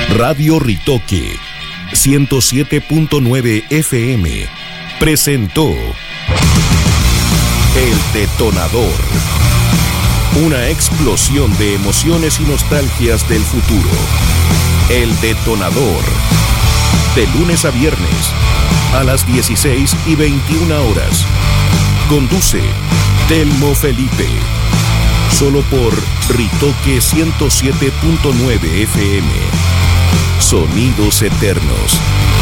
Radio Ritoque 107.9 FM presentó El Detonador. Una explosión de emociones y nostalgias del futuro. El Detonador. De lunes a viernes, a las 16 y 21 horas. Conduce Telmo Felipe. Solo por Ritoque 107.9 FM. Sonidos eternos.